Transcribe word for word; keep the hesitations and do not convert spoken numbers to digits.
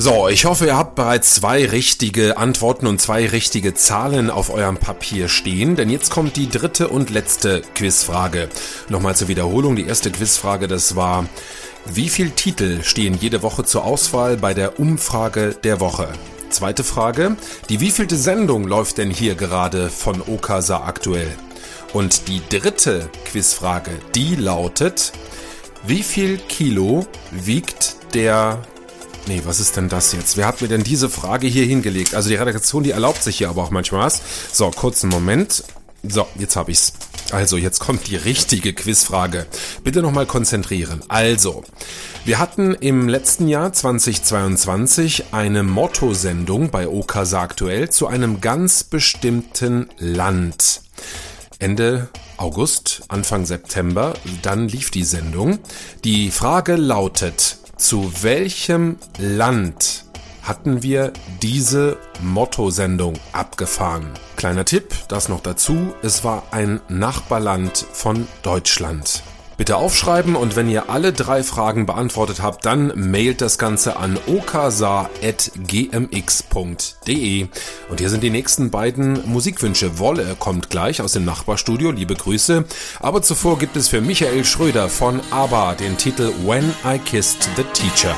So, ich hoffe, ihr habt bereits zwei richtige Antworten und zwei richtige Zahlen auf eurem Papier stehen, denn jetzt kommt die dritte und letzte Quizfrage. Nochmal zur Wiederholung, die erste Quizfrage, das war: Wie viele Titel stehen jede Woche zur Auswahl bei der Umfrage der Woche? Zweite Frage: Die wievielte Sendung läuft denn hier gerade von Okasa aktuell? Und die dritte Quizfrage, die lautet: Wie viel Kilo wiegt der... Nee, was ist denn das jetzt? Wer hat mir denn diese Frage hier hingelegt? Also die Redaktion, die erlaubt sich hier aber auch manchmal was. So, kurzen Moment. So, jetzt habe ich's. Also, jetzt kommt die richtige Quizfrage. Bitte nochmal konzentrieren. Also, wir hatten im letzten Jahr zweitausendzweiundzwanzig eine Motto-Sendung bei Okasa aktuell zu einem ganz bestimmten Land. Ende August, Anfang September, dann lief die Sendung. Die Frage lautet: Zu welchem Land hatten wir diese Motto-Sendung abgefahren? Kleiner Tipp, das noch dazu, es war ein Nachbarland von Deutschland. Bitte aufschreiben, und wenn ihr alle drei Fragen beantwortet habt, dann mailt das Ganze an okasa at g m x punkt d e. Und hier sind die nächsten beiden Musikwünsche. Wolle kommt gleich aus dem Nachbarstudio, liebe Grüße. Aber zuvor gibt es für Michael Schröder von ABBA den Titel When I Kissed the Teacher.